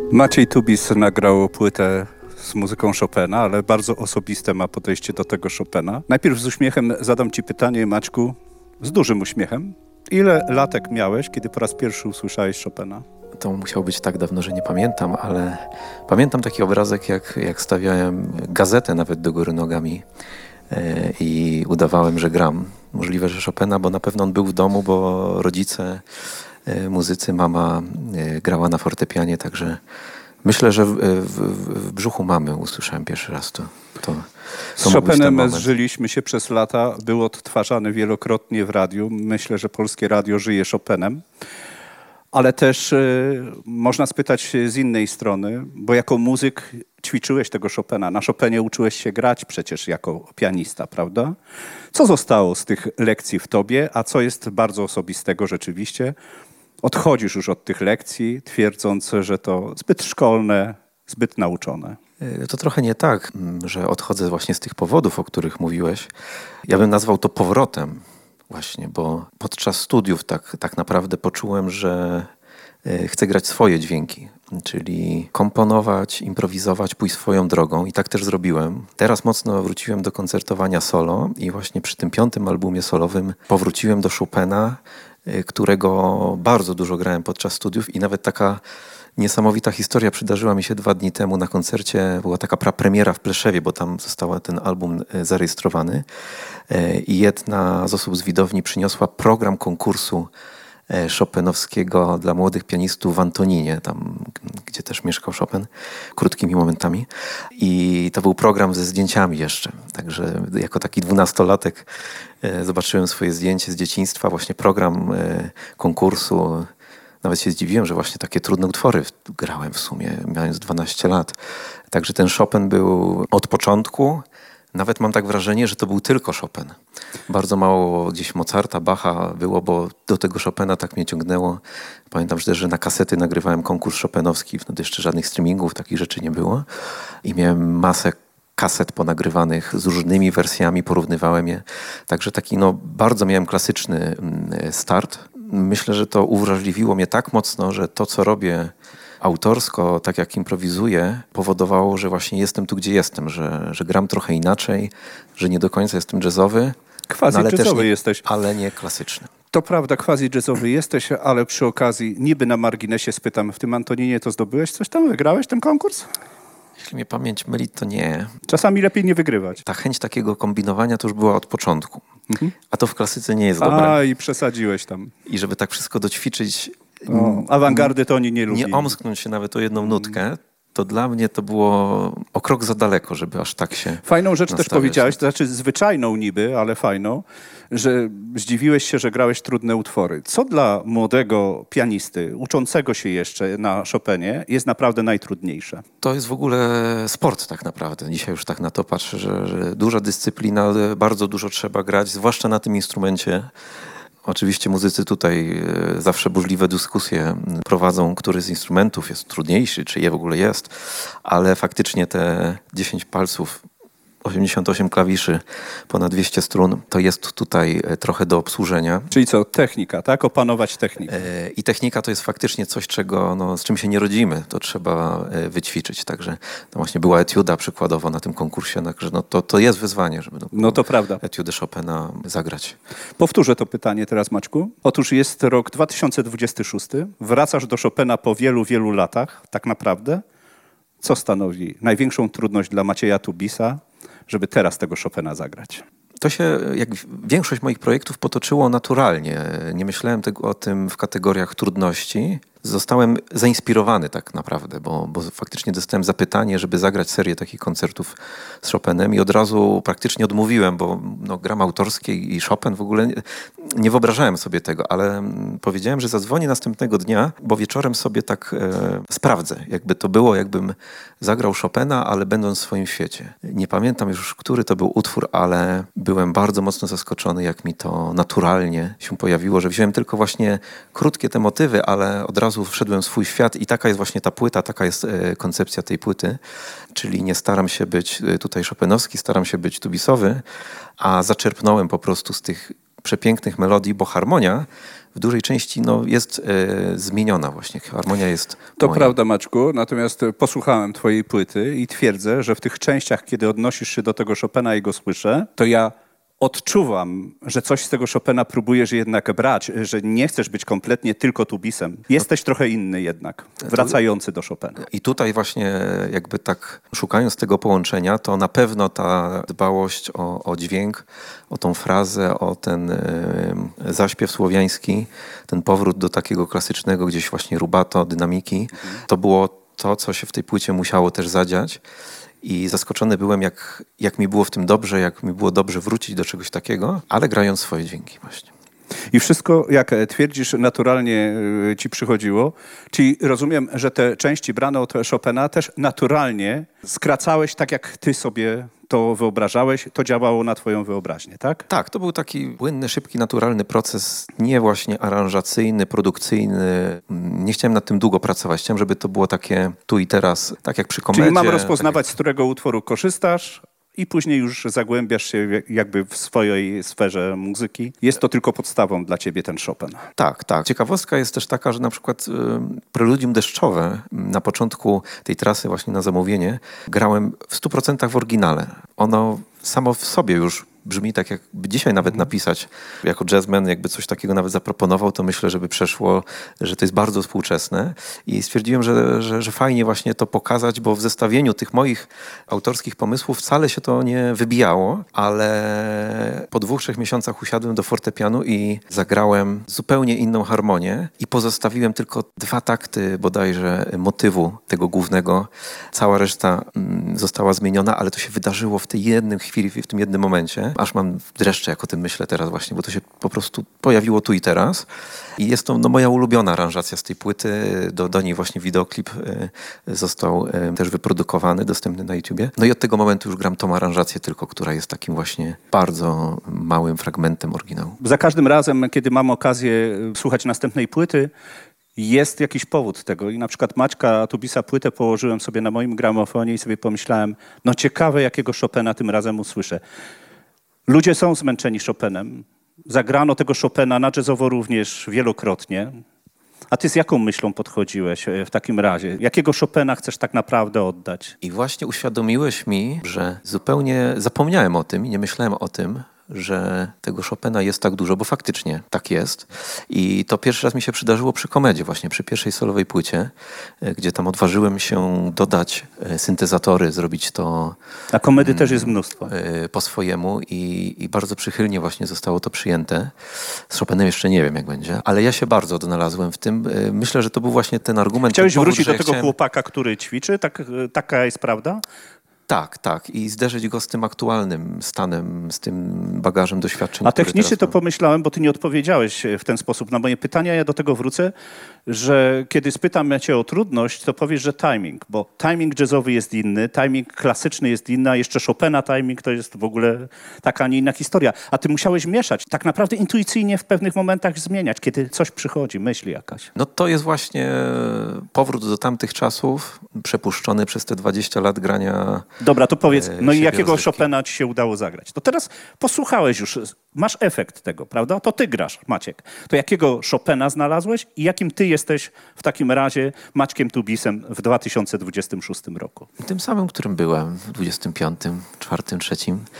Maciej Tubis nagrał płytę z muzyką Chopina, ale bardzo osobiste ma podejście do tego Chopina. Najpierw z uśmiechem zadam ci pytanie, Maćku, z dużym uśmiechem. Ile latek miałeś, kiedy po raz pierwszy usłyszałeś Chopina? To musiało być tak dawno, że nie pamiętam, ale pamiętam taki obrazek, jak stawiałem gazetę nawet do góry nogami i udawałem, że gram. Możliwe, że Chopina, bo na pewno on był w domu, bo rodzice, muzycy, mama grała na fortepianie, także myślę, że w brzuchu mamy usłyszałem pierwszy raz to. Z Chopinem zżyliśmy się przez lata, był odtwarzany wielokrotnie w radiu. Myślę, że polskie radio żyje Chopinem. Ale też można spytać z innej strony, bo jako muzyk ćwiczyłeś tego Chopina. Na Chopinie uczyłeś się grać przecież jako pianista, prawda? Co zostało z tych lekcji w tobie, a co jest bardzo osobistego rzeczywiście? Odchodzisz już od tych lekcji, twierdząc, że to zbyt szkolne, zbyt nauczone. To trochę nie tak, że odchodzę właśnie z tych powodów, o których mówiłeś. Ja bym nazwał to powrotem właśnie, bo podczas studiów tak naprawdę poczułem, że chcę grać swoje dźwięki, czyli komponować, improwizować, pójść swoją drogą i tak też zrobiłem. Teraz mocno wróciłem do koncertowania solo i właśnie przy tym 5. albumie solowym powróciłem do Chopina, którego bardzo dużo grałem podczas studiów i nawet taka niesamowita historia przydarzyła mi się 2 dni temu na koncercie. Była taka prapremiera w Pleszewie, bo tam został ten album zarejestrowany i jedna z osób z widowni przyniosła program konkursu chopinowskiego dla młodych pianistów w Antoninie, tam gdzie też mieszkał Chopin, krótkimi momentami. I to był program ze zdjęciami jeszcze. Także jako taki 12-latek zobaczyłem swoje zdjęcie z dzieciństwa, właśnie program konkursu. Nawet się zdziwiłem, że właśnie takie trudne utwory grałem w sumie, mając 12 lat. Także ten Chopin był od początku. Nawet mam tak wrażenie, że to był tylko Chopin. Bardzo mało gdzieś Mozarta, Bacha było, bo do tego Chopina tak mnie ciągnęło. Pamiętam też, że na kasety nagrywałem konkurs chopinowski. Wtedy jeszcze żadnych streamingów, takich rzeczy nie było. I miałem masę kaset ponagrywanych z różnymi wersjami, porównywałem je. Także taki bardzo miałem klasyczny start. Myślę, że to uwrażliwiło mnie tak mocno, że to, co robię autorsko, tak jak improwizuję, powodowało, że właśnie jestem tu, gdzie jestem, że gram trochę inaczej, że nie do końca jestem jazzowy. Quasi-jazzowy jesteś. Ale nie klasyczny. To prawda, quasi-jazzowy jesteś, ale przy okazji, niby na marginesie spytam, w tym Antoninie to zdobyłeś coś tam? Wygrałeś ten konkurs? Jeśli mnie pamięć myli, to nie. Czasami lepiej nie wygrywać. Ta chęć takiego kombinowania to już była od początku. A to w klasyce nie jest dobre. I przesadziłeś tam. I żeby tak wszystko doćwiczyć... Awangardy to oni nie lubią. Nie omsknąć się nawet o jedną nutkę, to dla mnie to było o krok za daleko, żeby aż tak się Fajną rzecz nastawiać. też powiedziałeś, to znaczy zwyczajną niby, ale fajną, że zdziwiłeś się, że grałeś trudne utwory. Co dla młodego pianisty, uczącego się jeszcze na Chopinie, jest naprawdę najtrudniejsze? To jest w ogóle sport tak naprawdę. Dzisiaj już tak na to patrzę, że duża dyscyplina, ale bardzo dużo trzeba grać, zwłaszcza na tym instrumencie. Oczywiście muzycy tutaj zawsze burzliwe dyskusje prowadzą, który z instrumentów jest trudniejszy, czy je w ogóle jest, ale faktycznie te 10 palców, 88 klawiszy, ponad 200 strun, to jest tutaj trochę do obsłużenia. Czyli co, technika, tak? Opanować technikę. I technika to jest faktycznie coś, z czym się nie rodzimy. To trzeba wyćwiczyć. Także to właśnie była etiuda przykładowo na tym konkursie. Także to jest wyzwanie, żeby to prawda. Etiudę Chopina zagrać. Powtórzę to pytanie teraz, Maćku. Otóż jest rok 2026. Wracasz do Chopina po wielu, wielu latach, tak naprawdę. Co stanowi największą trudność dla Macieja Tubisa, żeby teraz tego Chopina zagrać? To się, jak większość moich projektów, potoczyło naturalnie. Nie myślałem o tym w kategoriach trudności. Zostałem zainspirowany tak naprawdę, bo faktycznie dostałem zapytanie, żeby zagrać serię takich koncertów z Chopinem i od razu praktycznie odmówiłem, bo gram autorskie i Chopin w ogóle nie wyobrażałem sobie tego, ale powiedziałem, że zadzwonię następnego dnia, bo wieczorem sobie tak sprawdzę, jakby to było, jakbym zagrał Chopina, ale będąc w swoim świecie. Nie pamiętam już, który to był utwór, ale byłem bardzo mocno zaskoczony, jak mi to naturalnie się pojawiło, że wziąłem tylko właśnie krótkie te motywy, ale od razu wszedłem w swój świat i taka jest właśnie ta płyta, taka jest koncepcja tej płyty, czyli nie staram się być tutaj chopinowski, staram się być tubisowy, a zaczerpnąłem po prostu z tych przepięknych melodii, bo harmonia w dużej części jest zmieniona właśnie. Harmonia jest To moja. prawda, Maćku, natomiast posłuchałem twojej płyty i twierdzę, że w tych częściach, kiedy odnosisz się do tego Chopina i go słyszę, to ja odczuwam, że coś z tego Chopina próbujesz jednak brać, że nie chcesz być kompletnie tylko tubisem. Jesteś trochę inny jednak, wracający do Chopina. I tutaj właśnie jakby tak szukając tego połączenia, to na pewno ta dbałość o dźwięk, o tą frazę, o ten zaśpiew słowiański, ten powrót do takiego klasycznego gdzieś właśnie rubato, dynamiki, to było to, co się w tej płycie musiało też zadziać. I zaskoczony byłem, jak mi było w tym dobrze, jak mi było dobrze wrócić do czegoś takiego, ale grając swoje dźwięki właśnie. I wszystko, jak twierdzisz, naturalnie ci przychodziło. Czyli rozumiem, że te części brane od Chopina też naturalnie skracałeś tak, jak ty sobie to wyobrażałeś, to działało na twoją wyobraźnię, tak? Tak, to był taki płynny, szybki, naturalny proces, nie właśnie aranżacyjny, produkcyjny. Nie chciałem nad tym długo pracować. Chciałem, żeby to było takie tu i teraz, tak jak przy komedzie. Czyli mam rozpoznawać, z którego utworu korzystasz i później już zagłębiasz się jakby w swojej sferze muzyki. Jest to tylko podstawą dla ciebie ten Chopin. Tak, tak. Ciekawostka jest też taka, że na przykład Preludium deszczowe na początku tej trasy właśnie na zamówienie grałem w 100% w oryginale. Ono samo w sobie już brzmi tak, jakby dzisiaj nawet napisać jako jazzman, jakby coś takiego nawet zaproponował, to myślę, żeby przeszło, że to jest bardzo współczesne i stwierdziłem, że fajnie właśnie to pokazać, bo w zestawieniu tych moich autorskich pomysłów wcale się to nie wybijało, ale po 2-3 miesiącach usiadłem do fortepianu i zagrałem zupełnie inną harmonię i pozostawiłem tylko 2 takty bodajże motywu tego głównego. Cała reszta została zmieniona, ale to się wydarzyło w tej jednej chwili, w tym jednym momencie. Aż mam dreszcze, jak o tym myślę teraz właśnie, bo to się po prostu pojawiło tu i teraz. I jest to moja ulubiona aranżacja z tej płyty. Do niej właśnie wideoklip został też wyprodukowany, dostępny na YouTubie. No i od tego momentu już gram tą aranżację tylko, która jest takim właśnie bardzo małym fragmentem oryginału. Za każdym razem, kiedy mam okazję słuchać następnej płyty, jest jakiś powód tego i na przykład Maćka Tubisa płytę położyłem sobie na moim gramofonie i sobie pomyślałem, no ciekawe jakiego Chopina tym razem usłyszę. Ludzie są zmęczeni Chopinem. Zagrano tego Chopina na jazzowo również wielokrotnie. A ty z jaką myślą podchodziłeś w takim razie? Jakiego Chopina chcesz tak naprawdę oddać? I właśnie uświadomiłeś mi, że zupełnie zapomniałem o tym i nie myślałem o tym, że tego Chopina jest tak dużo, bo faktycznie tak jest. I to pierwszy raz mi się przydarzyło przy komedzie, właśnie przy pierwszej solowej płycie, gdzie tam odważyłem się dodać syntezatory, zrobić to... A komedy też jest mnóstwo. Po swojemu i bardzo przychylnie właśnie zostało to przyjęte. Z Chopinem jeszcze nie wiem, jak będzie, ale ja się bardzo odnalazłem w tym. Myślę, że to był właśnie ten argument. Chciałeś powód, wrócić do tego chciałem... chłopaka, który ćwiczy? Taka jest prawda? Tak. I zderzyć go z tym aktualnym stanem, z tym bagażem doświadczeń. A technicznie to pomyślałem, bo ty nie odpowiedziałeś w ten sposób na moje pytania. Ja do tego wrócę, że kiedy spytam cię o trudność, to powiesz, że timing, bo timing jazzowy jest inny, timing klasyczny jest inny, a jeszcze Chopina timing to jest w ogóle taka, a nie inna historia. A ty musiałeś mieszać, tak naprawdę intuicyjnie w pewnych momentach zmieniać, kiedy coś przychodzi, myśl jakaś. No to jest właśnie powrót do tamtych czasów, przepuszczony przez te 20 lat grania. Dobra, to powiedz, no i jakiego rozrywki. Chopina ci się udało zagrać? To teraz posłuchałeś już, masz efekt tego, prawda? To ty grasz, Maciek. To jakiego Chopina znalazłeś i jakim ty jesteś w takim razie Maćkiem Tubisem w 2026 roku? Tym samym, którym byłem w 25, 4, 3.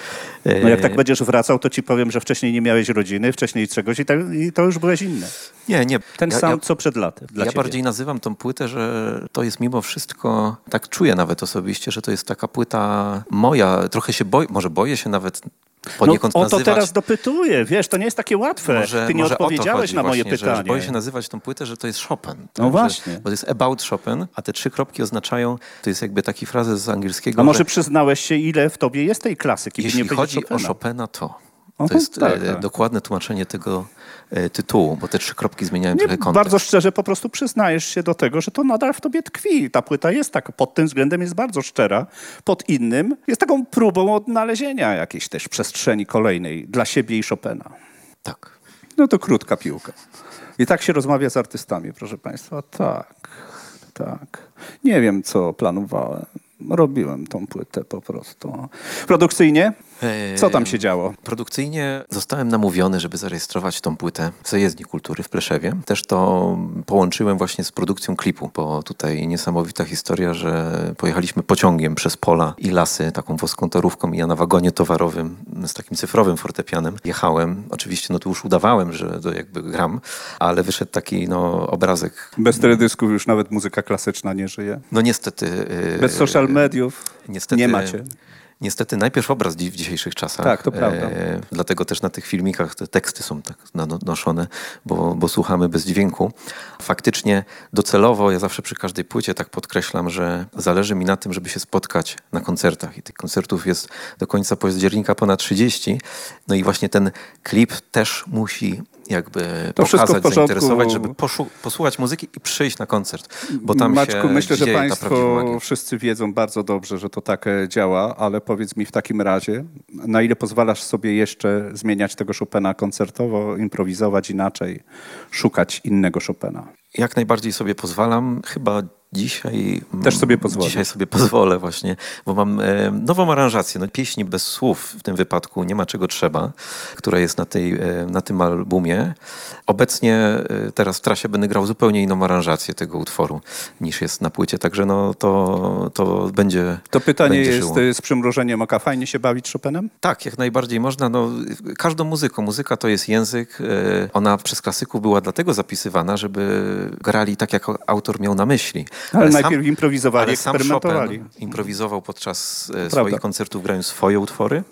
No jak tak będziesz wracał, to ci powiem, że wcześniej nie miałeś rodziny, wcześniej czegoś i to już byłeś inny. Nie. Ten sam, co przed laty dla Ja ciebie. bardziej nazywam tą płytę, że to jest mimo wszystko, tak czuję nawet osobiście, że to jest taka płyta moja. Trochę się boję, może boję się nawet poniekąd o to nazywać. teraz dopytuję, wiesz, to nie jest takie łatwe. Ty nie może o to odpowiedziałeś chodzi na moje właśnie, pytanie. Że boję się nazywać tą płytę, że to jest Chopin. No tak? właśnie. Bo to jest about Chopin, a te 3 kropki oznaczają, to jest jakby taki frazes z angielskiego. A może że przyznałeś się, ile w tobie jest tej klasyki? jeśli nie chodzi Chopina. o Chopina, to Aha, jest tak. dokładne tłumaczenie tego tytułu, bo te 3 kropki zmieniają Nie, trochę kontekst. bardzo szczerze po prostu przyznajesz się do tego, że to nadal w tobie tkwi. Ta płyta jest tak, pod tym względem jest bardzo szczera. Pod innym jest taką próbą odnalezienia jakiejś też przestrzeni kolejnej dla siebie i Chopina. Tak. No to krótka piłka. I tak się rozmawia z artystami, proszę państwa. Tak. Nie wiem, co planowałem. Robiłem tą płytę po prostu. Produkcyjnie? Co tam się działo? Produkcyjnie zostałem namówiony, żeby zarejestrować tą płytę w Zajezdni Kultury w Pleszewie. Też to połączyłem właśnie z produkcją klipu, bo tutaj niesamowita historia, że pojechaliśmy pociągiem przez pola i lasy, taką włoską torówką i ja na wagonie towarowym z takim cyfrowym fortepianem jechałem. Oczywiście tu już udawałem, że to jakby gram, ale wyszedł taki obrazek. Bez teledysków już nawet muzyka klasyczna nie żyje. No niestety. Bez social mediów niestety, nie macie. Niestety najpierw obraz w dzisiejszych czasach. Tak, to prawda. Dlatego też na tych filmikach te teksty są tak noszone, bo słuchamy bez dźwięku. Faktycznie docelowo ja zawsze przy każdej płycie tak podkreślam, że zależy mi na tym, żeby się spotkać na koncertach. I tych koncertów jest do końca października ponad 30. No i właśnie ten klip też musi jakby to pokazać, zainteresować, żeby posłuchać muzyki i przyjść na koncert. Bo tam Maćku, się myślę, że dzieje państwo ta prawdziwa magia. wszyscy wiedzą bardzo dobrze, że to tak działa, ale powiedz mi w takim razie, na ile pozwalasz sobie jeszcze zmieniać tego Chopina koncertowo, improwizować inaczej, szukać innego Chopina? Jak najbardziej sobie pozwalam. Chyba dzisiaj też sobie pozwolę. Dzisiaj sobie pozwolę właśnie, bo mam nową aranżację. Pieśni bez słów w tym wypadku, Nie ma czego trzeba, która jest na tym albumie. Obecnie teraz w trasie będę grał zupełnie inną aranżację tego utworu niż jest na płycie, także to będzie. To pytanie będzie jest żyło. z przymrużeniem oka. Fajnie się bawić Chopinem? Tak, jak najbardziej można. Każdą muzyką. Muzyka to jest język. Ona przez klasyków była dlatego zapisywana, żeby grali tak, jak autor miał na myśli. Ale najpierw improwizowali, ale sam eksperymentowali. Chopin improwizował podczas swoich koncertów, grając swoje utwory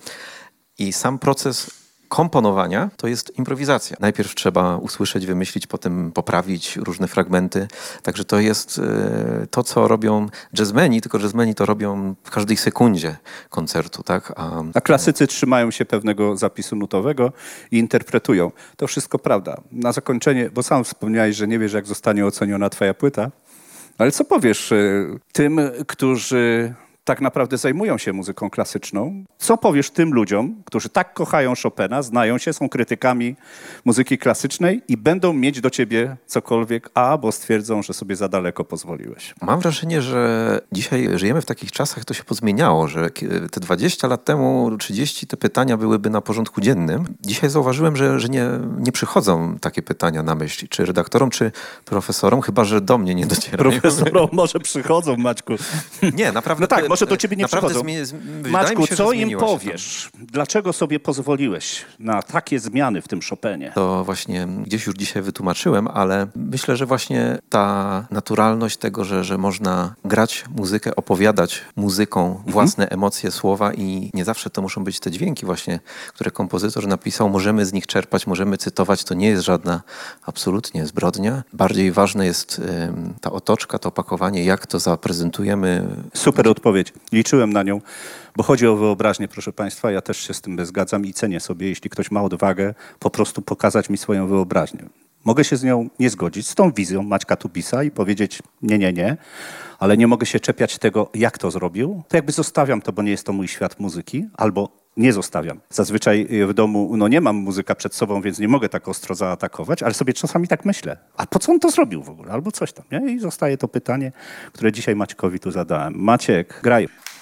i sam proces komponowania to jest improwizacja. Najpierw trzeba usłyszeć, wymyślić, potem poprawić różne fragmenty. Także to jest to, co robią jazzmeni, tylko jazzmeni to robią w każdej sekundzie koncertu. Tak? A klasycy trzymają się pewnego zapisu nutowego i interpretują. To wszystko prawda. Na zakończenie, bo sam wspomniałeś, że nie wiesz, jak zostanie oceniona twoja płyta, ale co powiesz tym, którzy tak naprawdę zajmują się muzyką klasyczną? Co powiesz tym ludziom, którzy tak kochają Chopina, znają się, są krytykami muzyki klasycznej i będą mieć do ciebie cokolwiek, bo stwierdzą, że sobie za daleko pozwoliłeś? Mam wrażenie, że dzisiaj żyjemy w takich czasach, to się pozmieniało, że te 20 lat temu, 30 te pytania byłyby na porządku dziennym. Dzisiaj zauważyłem, że nie przychodzą takie pytania na myśl, czy redaktorom, czy profesorom, chyba że do mnie nie docierają. Profesorom może przychodzą, Maćku. Nie, naprawdę. No tak, może do ciebie nie przychodzą. Maćku, co im powiesz? Dlaczego sobie pozwoliłeś na takie zmiany w tym Chopinie? To właśnie gdzieś już dzisiaj wytłumaczyłem, ale myślę, że właśnie ta naturalność tego, że można grać muzykę, opowiadać muzyką własne emocje, słowa i nie zawsze to muszą być te dźwięki właśnie, które kompozytor napisał. Możemy z nich czerpać, możemy cytować. To nie jest żadna absolutnie zbrodnia. Bardziej ważne jest ta otoczka, to opakowanie, jak to zaprezentujemy. Super odpowiedź. Liczyłem na nią, bo chodzi o wyobraźnię, proszę państwa. Ja też się z tym zgadzam i cenię sobie, jeśli ktoś ma odwagę, po prostu pokazać mi swoją wyobraźnię. Mogę się z nią nie zgodzić, z tą wizją Maćka Tubisa i powiedzieć nie, ale nie mogę się czepiać tego, jak to zrobił. To jakby zostawiam to, bo nie jest to mój świat muzyki, albo nie zostawiam. Zazwyczaj w domu nie mam muzyka przed sobą, więc nie mogę tak ostro zaatakować, ale sobie czasami tak myślę. A po co on to zrobił w ogóle? Albo coś tam, nie? I zostaje to pytanie, które dzisiaj Maćkowi tu zadałem. Maciek, graj.